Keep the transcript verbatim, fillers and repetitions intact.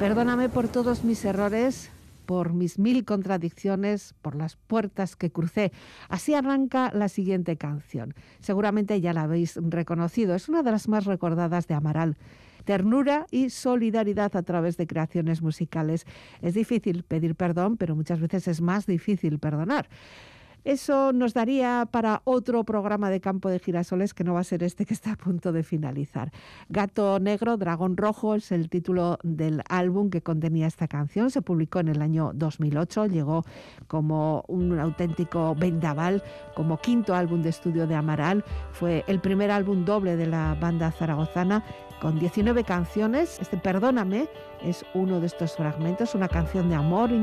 Perdóname por todos mis errores, por mis mil contradicciones, por las puertas que crucé. Así arranca la siguiente canción. Seguramente ya la habéis reconocido. Es una de las más recordadas de Amaral. Ternura y solidaridad a través de creaciones musicales. Es difícil pedir perdón, pero muchas veces es más difícil perdonar. Eso nos daría para otro programa de Campo de Girasoles, que no va a ser este que está a punto de finalizar. Gato Negro, Dragón Rojo es el título del álbum que contenía esta canción. Se publicó en el año dos mil ocho, llegó como un auténtico vendaval, como quinto álbum de estudio de Amaral. Fue el primer álbum doble de la banda zaragozana, con diecinueve canciones. Este Perdóname es uno de estos fragmentos, una canción de amor